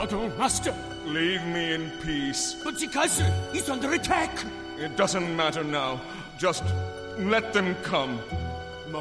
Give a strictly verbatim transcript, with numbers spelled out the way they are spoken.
Pardon, Master. Leave me in peace. But the castle is under attack. It doesn't matter now. Just let them come.